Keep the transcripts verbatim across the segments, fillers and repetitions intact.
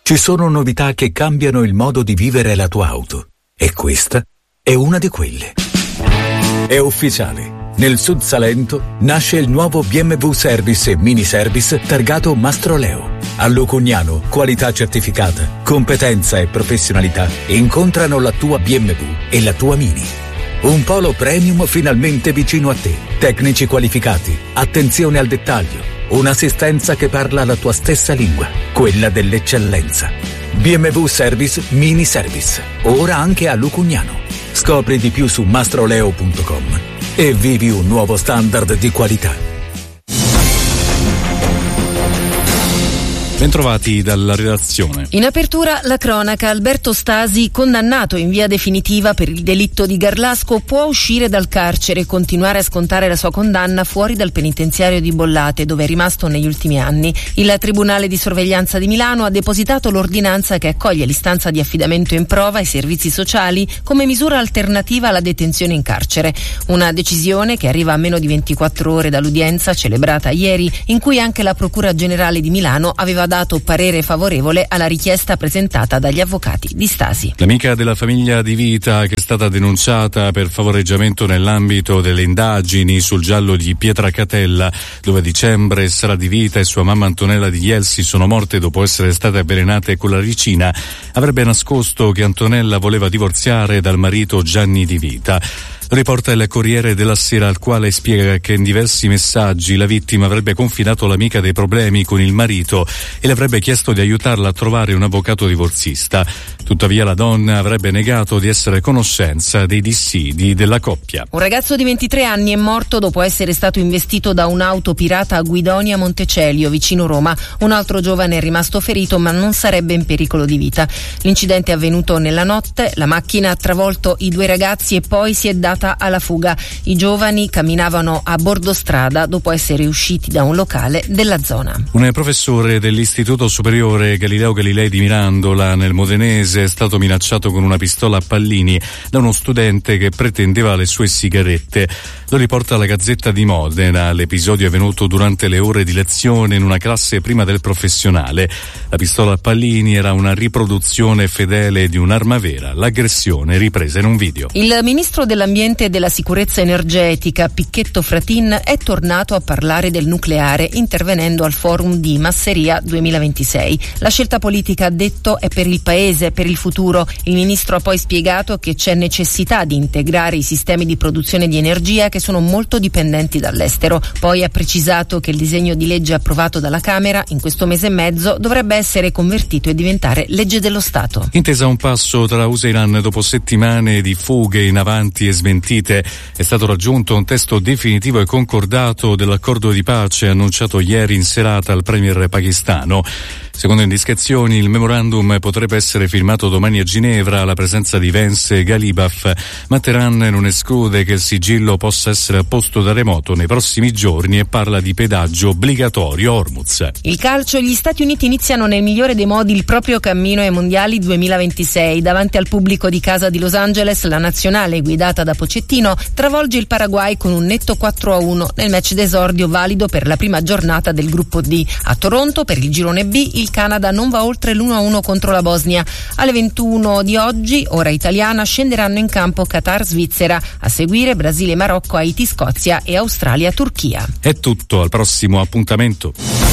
Ci sono novità che cambiano il modo di vivere la tua auto. E questa è una di quelle. È ufficiale. Nel Sud Salento nasce il nuovo B M W Service e Mini Service targato Mastroleo. A Lucugnano, qualità certificata, competenza e professionalità incontrano la tua B M W e la tua Mini. Un polo premium finalmente vicino a te. Tecnici qualificati, attenzione al dettaglio, un'assistenza che parla la tua stessa lingua, quella dell'eccellenza. B M W Service Mini Service, ora anche a Lucugnano. Scopri di più su mastroleo punto com e vivi un nuovo standard di qualità. Bentrovati dalla redazione. In apertura la cronaca. Alberto Stasi, condannato in via definitiva per il delitto di Garlasco, può uscire dal carcere e continuare a scontare la sua condanna fuori dal penitenziario di Bollate, dove è rimasto negli ultimi anni. Il Tribunale di Sorveglianza di Milano ha depositato l'ordinanza che accoglie l'istanza di affidamento in prova ai servizi sociali come misura alternativa alla detenzione in carcere. Una decisione che arriva a meno di ventiquattro ore dall'udienza celebrata ieri, in cui anche la Procura Generale di Milano aveva dato parere favorevole alla richiesta presentata dagli avvocati di Stasi. L'amica della famiglia Di Vita, che è stata denunciata per favoreggiamento nell'ambito delle indagini sul giallo di Pietracatella, dove a dicembre Sara Di Vita e sua mamma Antonella Di Ielsi sono morte dopo essere state avvelenate con la ricina, avrebbe nascosto che Antonella voleva divorziare dal marito Gianni Di Vita. Riporta il Corriere della Sera, al quale spiega che in diversi messaggi la vittima avrebbe confidato l'amica dei problemi con il marito e le avrebbe chiesto di aiutarla a trovare un avvocato divorzista. Tuttavia la donna avrebbe negato di essere a conoscenza dei dissidi della coppia. Un ragazzo di ventitré anni è morto dopo essere stato investito da un'auto pirata a Guidonia Montecelio, vicino Roma. Un altro giovane è rimasto ferito, ma non sarebbe in pericolo di vita. L'incidente è avvenuto nella notte, la macchina ha travolto i due ragazzi e poi si è data alla fuga. I giovani camminavano a bordo strada dopo essere usciti da un locale della zona. Un professore dell'Istituto Superiore Galileo Galilei di Mirandola, nel Modenese, è stato minacciato con una pistola a pallini da uno studente che pretendeva le sue sigarette. Lo riporta la Gazzetta di Modena. L'episodio è avvenuto durante le ore di lezione in una classe prima del professionale. La pistola a pallini era una riproduzione fedele di un'arma vera. L'aggressione ripresa in un video. Il ministro dell'Ambiente e della Sicurezza Energetica, Picchetto Fratin, è tornato a parlare del nucleare, intervenendo al forum di Masseria duemilaventisei. La scelta politica, ha detto, è per il paese, per il futuro. Il ministro ha poi spiegato che c'è necessità di integrare i sistemi di produzione di energia che sono molto dipendenti dall'estero. Poi ha precisato che il disegno di legge approvato dalla Camera in questo mese e mezzo dovrebbe essere convertito e diventare legge dello Stato. Intesa un passo tra U S A e Iran dopo settimane di fughe in avanti e smentite. È stato raggiunto un testo definitivo e concordato dell'accordo di pace annunciato ieri in serata al premier pakistano. Secondo indiscrezioni, il memorandum potrebbe essere firmato domani a Ginevra alla presenza di Vance e Galibaf, ma Teheran non esclude che il sigillo possa essere apposto da remoto nei prossimi giorni e parla di pedaggio obbligatorio a Hormuz. Il calcio. Gli Stati Uniti iniziano nel migliore dei modi il proprio cammino ai mondiali duemilaventisei. Davanti al pubblico di casa di Los Angeles, la nazionale guidata da Pochettino travolge il Paraguay con un netto quattro a uno nel match d'esordio valido per la prima giornata del gruppo D. A Toronto, per il girone B, il Canada non va oltre l'uno a uno contro la Bosnia. Alle ventuno di oggi, ora italiana, scenderanno in campo Qatar-Svizzera, a seguire Brasile, Marocco, Haiti, Scozia e Australia-Turchia. È tutto, al prossimo appuntamento.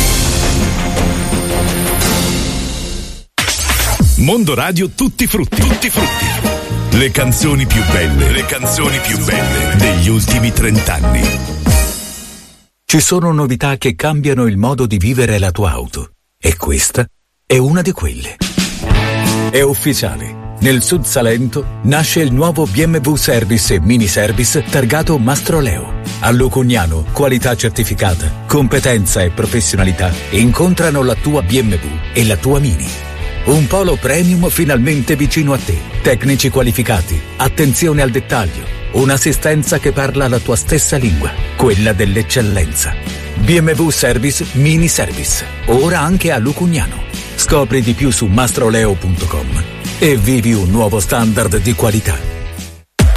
Mondo Radio Tutti Frutti. Tutti Frutti. Le canzoni più belle, le canzoni più belle degli ultimi trent'anni. Ci sono novità che cambiano il modo di vivere la tua auto. E questa è una di quelle. È ufficiale. Nel Sud Salento nasce il nuovo B M W Service e Mini Service targato Mastroleo. A Lucugnano, qualità certificata, competenza e professionalità incontrano la tua B M W e la tua Mini. Un polo premium finalmente vicino a te. Tecnici qualificati, attenzione al dettaglio, un'assistenza che parla la tua stessa lingua, quella dell'eccellenza. B M W Service Mini Service, ora anche a Lucugnano. Scopri di più su mastroleo punto com e vivi un nuovo standard di qualità.